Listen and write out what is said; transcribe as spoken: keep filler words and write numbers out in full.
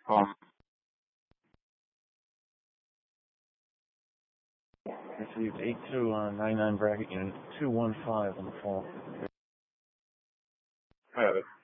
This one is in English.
Um, Received eight two on nine nine bracket unit two one five on the phone. I have it.